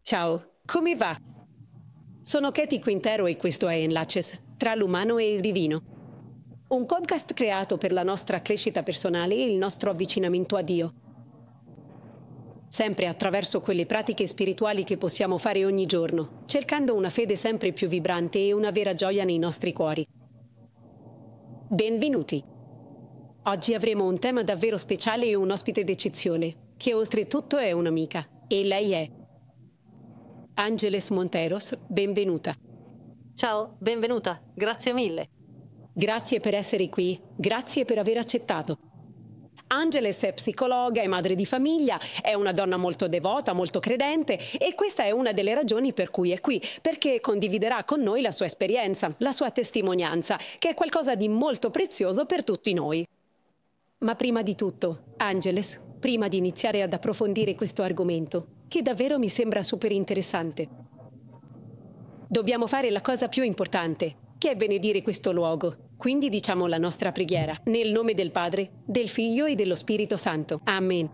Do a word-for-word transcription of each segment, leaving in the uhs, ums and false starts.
Ciao, come va? Sono Katie Quintero e questo è Enlaces, tra l'umano e il divino. Un podcast creato per la nostra crescita personale e il nostro avvicinamento a Dio. Sempre attraverso quelle pratiche spirituali che possiamo fare ogni giorno, cercando una fede sempre più vibrante e una vera gioia nei nostri cuori. Benvenuti! Oggi avremo un tema davvero speciale e un ospite d'eccezione, che oltretutto è un'amica, e lei è Ángeles Monteros. Benvenuta. Ciao, benvenuta, grazie mille. Grazie per essere qui, grazie per aver accettato. Ángeles è psicologa e madre di famiglia, è una donna molto devota, molto credente e questa è una delle ragioni per cui è qui, perché condividerà con noi la sua esperienza, la sua testimonianza, che è qualcosa di molto prezioso per tutti noi. Ma prima di tutto, Ángeles, prima di iniziare ad approfondire questo argomento, che davvero mi sembra super interessante, dobbiamo fare la cosa più importante, che è benedire questo luogo. Quindi diciamo la nostra preghiera, nel nome del Padre, del Figlio e dello Spirito Santo. Amen.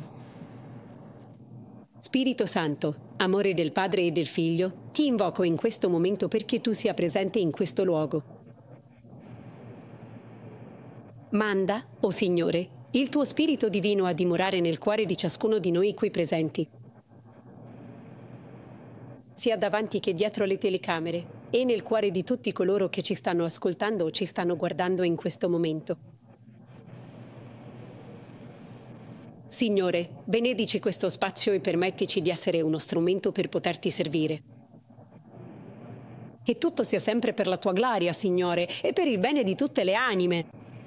Spirito Santo, amore del Padre e del Figlio, ti invoco in questo momento perché tu sia presente in questo luogo. Manda, o oh Signore, il tuo Spirito Divino a dimorare nel cuore di ciascuno di noi qui presenti, sia davanti che dietro le telecamere, e nel cuore di tutti coloro che ci stanno ascoltando o ci stanno guardando in questo momento. Signore, benedici questo spazio e permettici di essere uno strumento per poterti servire. Che tutto sia sempre per la tua gloria, Signore, e per il bene di tutte le anime.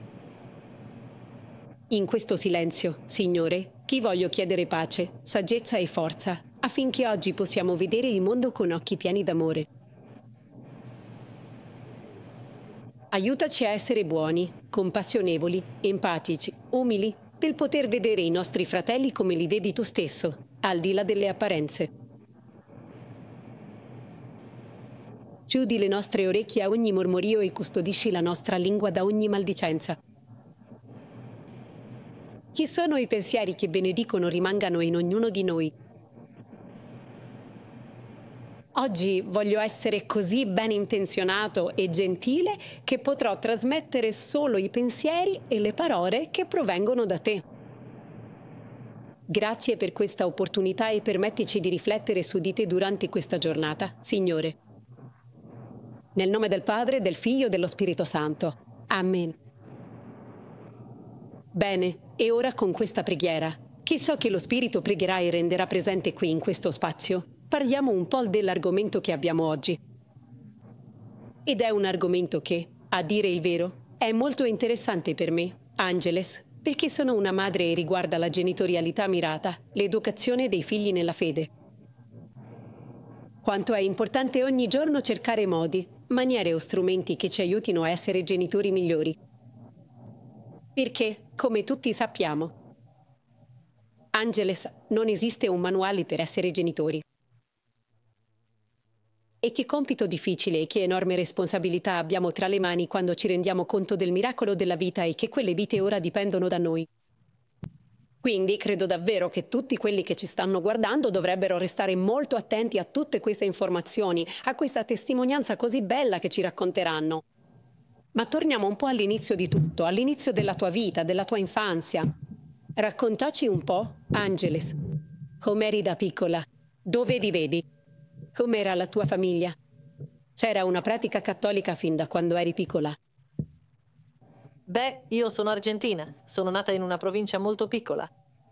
In questo silenzio, Signore, ti voglio chiedere pace, saggezza e forza, affinché oggi possiamo vedere il mondo con occhi pieni d'amore. Aiutaci a essere buoni, compassionevoli, empatici, umili, per poter vedere i nostri fratelli come li vedi tu stesso, al di là delle apparenze. Chiudi le nostre orecchie a ogni mormorio e custodisci la nostra lingua da ogni maldicenza. Chi sono i pensieri che benedicono rimangano in ognuno di noi. Oggi voglio essere così ben intenzionato e gentile che potrò trasmettere solo i pensieri e le parole che provengono da te. Grazie per questa opportunità e permettici di riflettere su di te durante questa giornata, Signore. Nel nome del Padre, del Figlio e dello Spirito Santo. Amen. Bene, e ora con questa preghiera, che so che lo Spirito pregherà e renderà presente qui in questo spazio, parliamo un po' dell'argomento che abbiamo oggi. Ed è un argomento che, a dire il vero, è molto interessante per me, Ángeles, perché sono una madre e riguarda la genitorialità mirata, l'educazione dei figli nella fede. Quanto è importante ogni giorno cercare modi, maniere o strumenti che ci aiutino a essere genitori migliori. Perché, come tutti sappiamo, Ángeles, non esiste un manuale per essere genitori. E che compito difficile e che enorme responsabilità abbiamo tra le mani quando ci rendiamo conto del miracolo della vita e che quelle vite ora dipendono da noi. Quindi credo davvero che tutti quelli che ci stanno guardando dovrebbero restare molto attenti a tutte queste informazioni, a questa testimonianza così bella che ci racconteranno. Ma torniamo un po' all'inizio di tutto, all'inizio della tua vita, della tua infanzia. Raccontaci un po', Ángeles, com'eri da piccola, dove vivevi? Com'era la tua famiglia? C'era una pratica cattolica fin da quando eri piccola? Beh, io sono argentina, sono nata in una provincia molto piccola.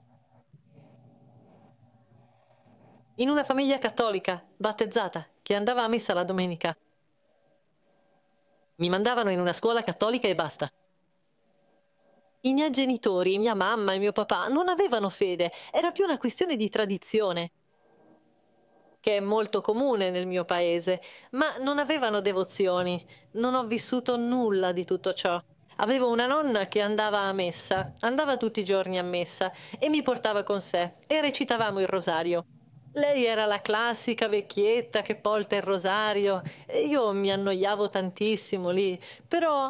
In una famiglia cattolica, battezzata, che andava a messa la domenica. Mi mandavano in una scuola cattolica e basta. I miei genitori, mia mamma e mio papà, non avevano fede, era più una questione di tradizione, che è molto comune nel mio paese, ma non avevano devozioni. Non ho vissuto nulla di tutto ciò. Avevo una nonna che andava a messa, andava tutti i giorni a messa e mi portava con sé e recitavamo il rosario. Lei era la classica vecchietta che porta il rosario e io mi annoiavo tantissimo lì, però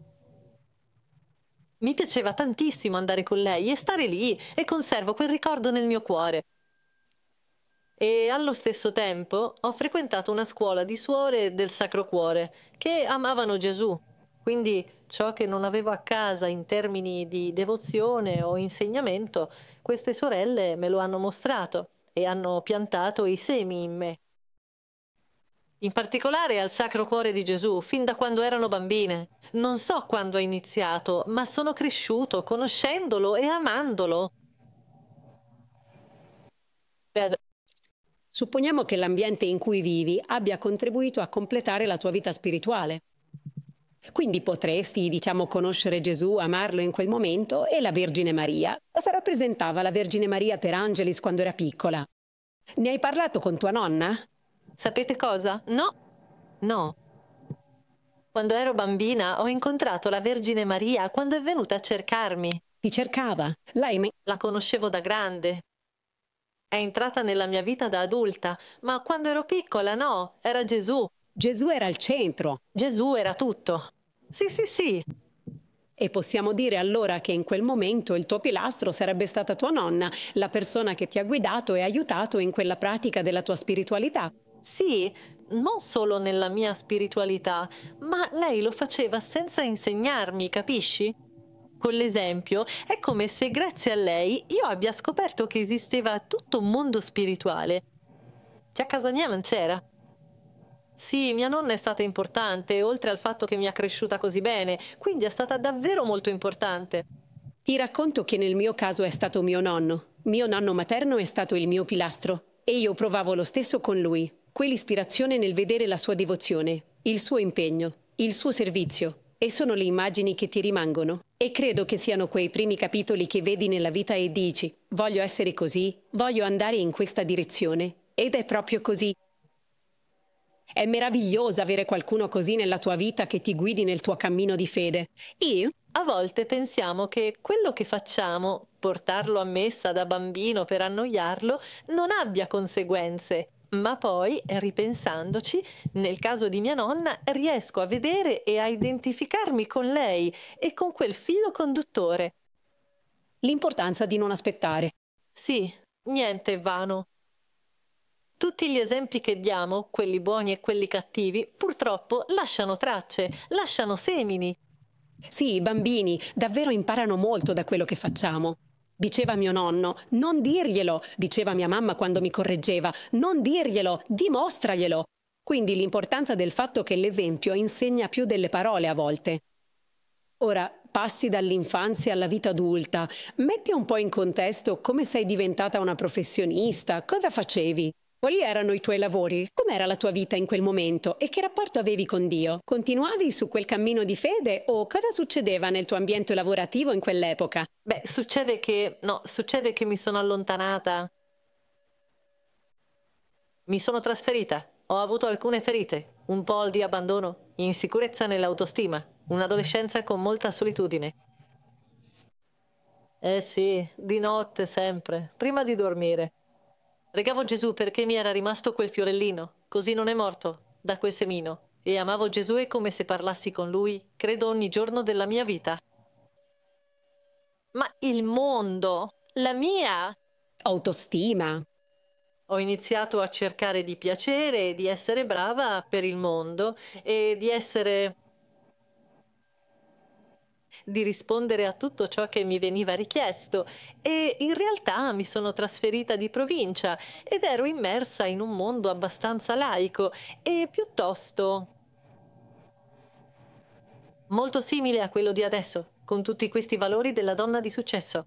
mi piaceva tantissimo andare con lei e stare lì e conservo quel ricordo nel mio cuore. E allo stesso tempo ho frequentato una scuola di suore del Sacro Cuore che amavano Gesù. Quindi ciò che non avevo a casa in termini di devozione o insegnamento, queste sorelle me lo hanno mostrato e hanno piantato i semi in me. In particolare al Sacro Cuore di Gesù, fin da quando erano bambine. Non so quando ha iniziato, ma sono cresciuto conoscendolo e amandolo. Beh, Supponiamo che l'ambiente in cui vivi abbia contribuito a completare la tua vita spirituale. Quindi potresti, diciamo, conoscere Gesù, amarlo in quel momento e la Vergine Maria. Cosa rappresentava la Vergine Maria per Angelis quando era piccola? Ne hai parlato con tua nonna? sapete cosa? No, no. Quando ero bambina ho incontrato la Vergine Maria quando è venuta a cercarmi. Ti cercava. L'hai mai... La conoscevo da grande. È entrata nella mia vita da adulta, ma quando ero piccola no, era Gesù. Gesù era al centro. Gesù era tutto. Sì, sì, sì. E possiamo dire allora che in quel momento il tuo pilastro sarebbe stata tua nonna, la persona che ti ha guidato e aiutato in quella pratica della tua spiritualità. Sì, non solo nella mia spiritualità, ma lei lo faceva senza insegnarmi, capisci? Con l'esempio, è come se grazie a lei io abbia scoperto che esisteva tutto un mondo spirituale che a casa mia non c'era. Sì, mia nonna è stata importante, oltre al fatto che mi ha cresciuta così bene, quindi è stata davvero molto importante. Ti racconto che nel mio caso è stato mio nonno. Mio nonno materno è stato il mio pilastro e io provavo lo stesso con lui. Quell'ispirazione nel vedere la sua devozione, il suo impegno, il suo servizio. E sono le immagini che ti rimangono. E credo che siano quei primi capitoli che vedi nella vita e dici: voglio essere così, voglio andare in questa direzione. Ed è proprio così. È meraviglioso avere qualcuno così nella tua vita che ti guidi nel tuo cammino di fede. E A volte pensiamo che quello che facciamo, portarlo a messa da bambino per annoiarlo, non abbia conseguenze. Ma poi, ripensandoci, nel caso di mia nonna, riesco a vedere e a identificarmi con lei e con quel filo conduttore. l'importanza di non aspettare. Sì, niente è vano. Tutti gli esempi che diamo, quelli buoni e quelli cattivi, purtroppo lasciano tracce, lasciano semini. Sì, i bambini davvero imparano molto da quello che facciamo. Diceva mio nonno, non dirglielo, diceva mia mamma quando mi correggeva, non dirglielo, dimostraglielo. Quindi l'importanza del fatto che l'esempio insegna più delle parole a volte. Ora, passi dall'infanzia alla vita adulta. Metti un po' in contesto come sei diventata una professionista, cosa facevi? Quali erano i tuoi lavori? Com'era la tua vita in quel momento? E che rapporto avevi con Dio? Continuavi su quel cammino di fede o cosa succedeva nel tuo ambiente lavorativo in quell'epoca? Beh, succede che, no, succede che mi sono allontanata. Mi sono trasferita. Ho avuto alcune ferite, un po' di abbandono, insicurezza nell'autostima, un'adolescenza con molta solitudine. Eh sì, di notte sempre, prima di dormire. Pregavo Gesù perché mi era rimasto quel fiorellino, così non è morto, da quel semino. E amavo Gesù e come se parlassi con lui, credo ogni giorno della mia vita. Ma il mondo, la mia, Autostima. ho iniziato a cercare di piacere e di essere brava per il mondo e di essere, di rispondere a tutto ciò che mi veniva richiesto. E in realtà mi sono trasferita di provincia ed ero immersa in un mondo abbastanza laico e piuttosto molto simile a quello di adesso, con tutti questi valori della donna di successo.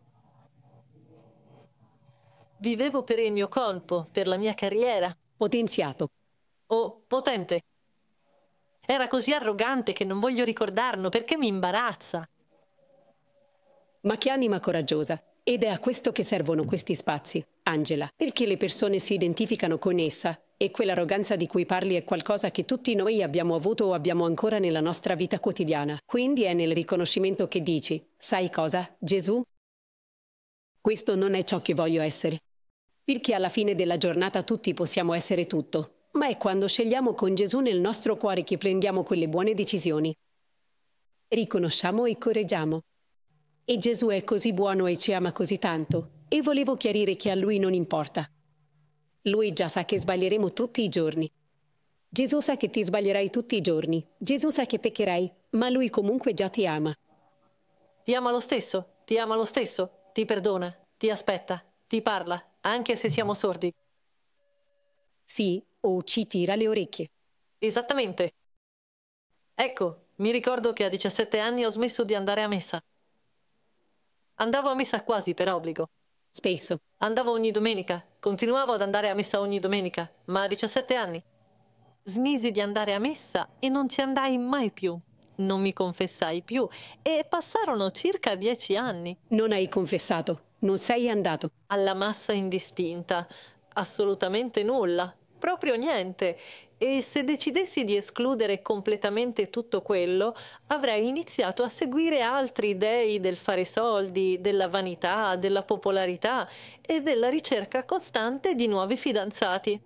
Vivevo per il mio colpo, per la mia carriera. Potenziato. O potente. Era così arrogante che non voglio ricordarlo perché mi imbarazza. Ma che anima coraggiosa. Ed è a questo che servono questi spazi, Angela, perché le persone si identificano con essa e quell'arroganza di cui parli è qualcosa che tutti noi abbiamo avuto o abbiamo ancora nella nostra vita quotidiana. Quindi è nel riconoscimento che dici: sai cosa, Gesù? Questo non è ciò che voglio essere. Perché alla fine della giornata tutti possiamo essere tutto, ma è quando scegliamo con Gesù nel nostro cuore che prendiamo quelle buone decisioni. Riconosciamo e correggiamo. E Gesù è così buono e ci ama così tanto, e volevo chiarire che a Lui non importa. Lui già sa che sbaglieremo tutti i giorni. Gesù sa che ti sbaglierai tutti i giorni. Gesù sa che peccherai, ma Lui comunque già ti ama. Ti ama lo stesso, ti ama lo stesso, ti perdona, ti aspetta, ti parla, anche se siamo sordi. Sì, o ci tira le orecchie. Esattamente. Ecco, mi ricordo che a diciassette anni ho smesso di andare a messa. Andavo a messa quasi per obbligo. Spesso. Andavo ogni domenica, continuavo ad andare a messa ogni domenica, ma a diciassette anni smisi di andare a messa e non ci andai mai più. Non mi confessai più e passarono circa dieci anni. Non hai confessato, non sei andato. Alla massa indistinta, assolutamente nulla, proprio niente. E se decidessi di escludere completamente tutto quello, avrei iniziato a seguire altri dei del fare soldi, della vanità, della popolarità e della ricerca costante di nuovi fidanzati.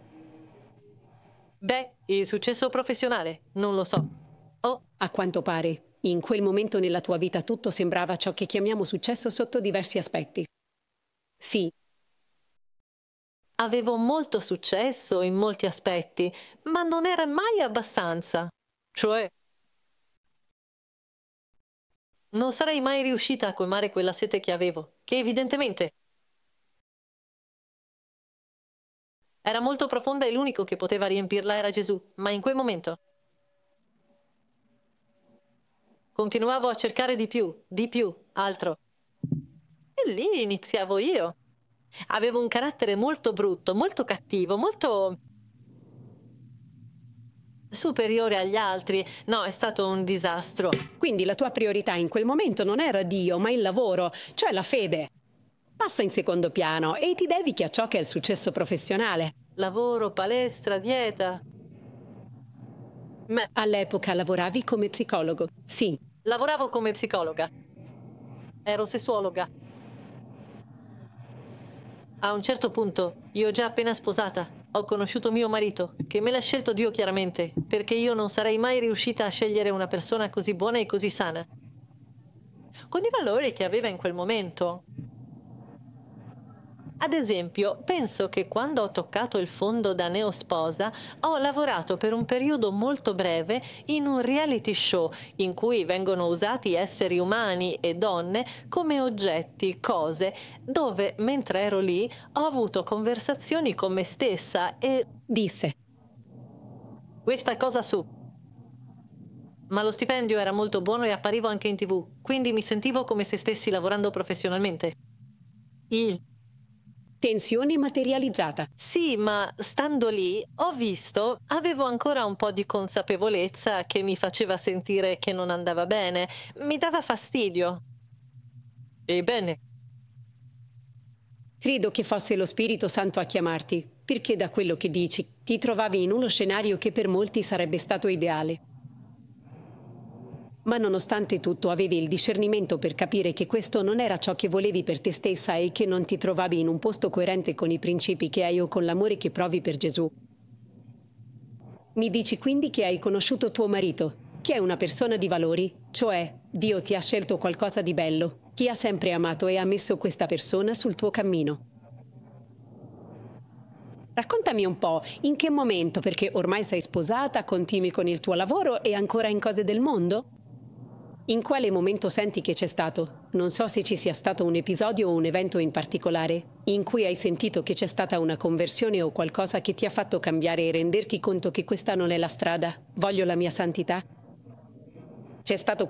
Beh, il successo professionale, non lo so. Oh, A quanto pare, in quel momento nella tua vita tutto sembrava ciò che chiamiamo successo sotto diversi aspetti. Sì, avevo molto successo in molti aspetti, ma non era mai abbastanza. Cioè, non sarei mai riuscita a colmare quella sete che avevo, che evidentemente era molto profonda e l'unico che poteva riempirla era Gesù, ma in quel momento continuavo a cercare di più, di più, altro. E lì iniziavo io. Avevo un carattere molto brutto, molto cattivo, molto superiore agli altri. No, è stato un disastro. quindi la tua priorità in quel momento non era Dio, ma il lavoro, cioè la fede. Passa in secondo piano e ti dedichi a ciò che è il successo professionale. Lavoro, palestra, dieta. Me- All'epoca lavoravi come psicologo. Sì, Lavoravo come psicologa. Ero sessuologa. A un certo punto, io già appena sposata, ho conosciuto mio marito, che me l'ha scelto Dio chiaramente, perché io non sarei mai riuscita a scegliere una persona così buona e così sana. Con i valori che aveva in quel momento. Ad esempio, penso che quando ho toccato il fondo da neosposa, ho lavorato per un periodo molto breve in un reality show in cui vengono usati esseri umani e donne come oggetti, cose, dove, mentre ero lì, ho avuto conversazioni con me stessa e disse. questa cosa su. Ma lo stipendio era molto buono e apparivo anche in tivù, quindi mi sentivo come se stessi lavorando professionalmente. Il Tensione materializzata. Sì, ma stando lì ho visto, avevo ancora un po' di consapevolezza che mi faceva sentire che non andava bene, mi dava fastidio. Ebbene, Credo che fosse lo Spirito Santo a chiamarti, perché da quello che dici ti trovavi in uno scenario che per molti sarebbe stato ideale. Ma nonostante tutto avevi il discernimento per capire che questo non era ciò che volevi per te stessa e che non ti trovavi in un posto coerente con i principi che hai o con l'amore che provi per Gesù. Mi dici quindi che hai conosciuto tuo marito, che è una persona di valori, cioè Dio ti ha scelto qualcosa di bello, ti ha sempre amato e ha messo questa persona sul tuo cammino. Raccontami un po', in che momento, perché ormai sei sposata, continui con il tuo lavoro e ancora in cose del mondo? In quale momento senti che c'è stato? Non so se ci sia stato un episodio o un evento in particolare in cui hai sentito che c'è stata una conversione o qualcosa che ti ha fatto cambiare e renderti conto che questa non è la strada. Voglio la mia santità. C'è stato